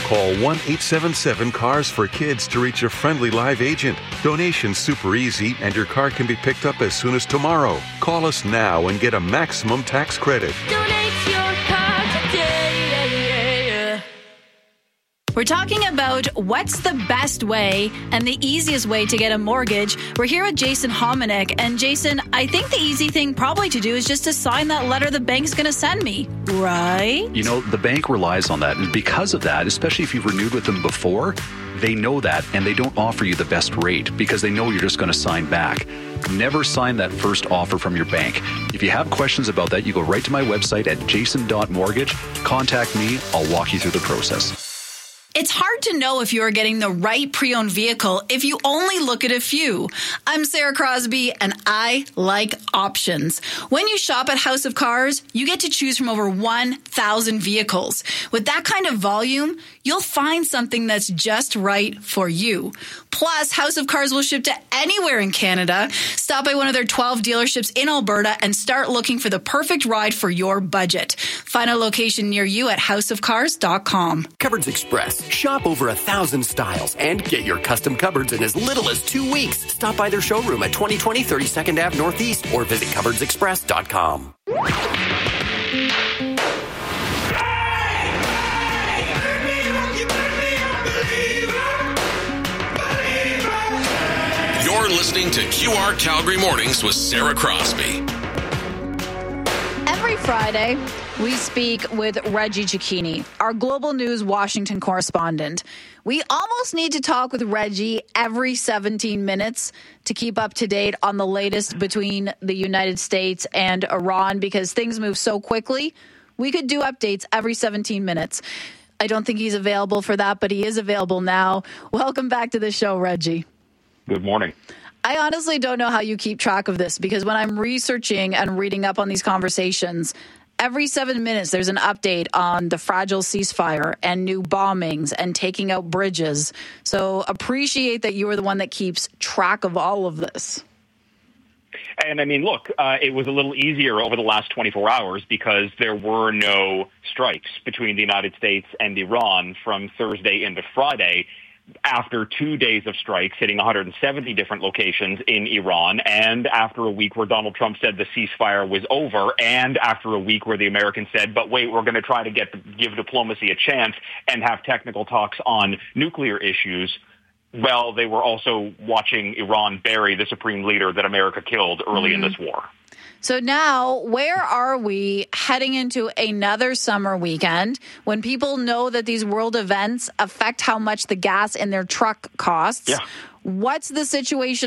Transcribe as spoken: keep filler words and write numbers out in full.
Call one eight seven seven cars for kids to reach a friendly live agent. Donation's super easy, and your car can be picked up as soon as tomorrow. Call us now and get a maximum tax credit. Donate your car today. We're talking about what's the best way and the easiest way to get a mortgage. We're here with Jason Hominick. And Jason, I think the easy thing probably to do is just to sign that letter the bank's going to send me, right? You know, the bank relies on that. And because of that, especially if you've renewed with them before, they know that and they don't offer you the best rate because they know you're just going to sign back. Never sign that first offer from your bank. If you have questions about that, you go right to my website at jason dot mortgage. Contact me. I'll walk you through the process. It's hard to know if you're getting the right pre-owned vehicle if you only look at a few. I'm Sarah Crosby, and I like options. When you shop at House of Cars, you get to choose from over one thousand vehicles. With that kind of volume, you'll find something that's just right for you. Plus, House of Cars will ship to anywhere in Canada. Stop by one of their twelve dealerships in Alberta and start looking for the perfect ride for your budget. Find a location near you at house of cars dot com. Cupboards Express. Shop over a thousand styles and get your custom cupboards in as little as two weeks. Stop by their showroom at twenty twenty thirty-second Avenue Northeast or visit cupboards express dot com. You're listening to Q R Calgary Mornings with Sarah Crosby. Every Friday, we speak with Reggie Cecchini, our Global News Washington correspondent. We almost need to talk with Reggie every seventeen minutes to keep up to date on the latest between the United States and Iran because things move so quickly. We could do updates every seventeen minutes. I don't think he's available for that, but he is available now. Welcome back to the show, Reggie. Good morning. I honestly don't know how you keep track of this because when I'm researching and reading up on these conversations, every seven minutes there's an update on the fragile ceasefire and new bombings and taking out bridges. So appreciate that you are the one that keeps track of all of this. And I mean, look, uh, it was a little easier over the last twenty-four hours because there were no strikes between the United States and Iran from Thursday into Friday, after two days of strikes hitting one hundred seventy different locations in Iran, and after a week where Donald Trump said the ceasefire was over, and after a week where the Americans said, but wait, we're going to try to get give diplomacy a chance and have technical talks on nuclear issues. Well, they were also watching Iran bury the supreme leader that America killed early mm-hmm. in this war. So now, where are we heading into another summer weekend when people know that these world events affect how much the gas in their truck costs? Yeah. What's the situation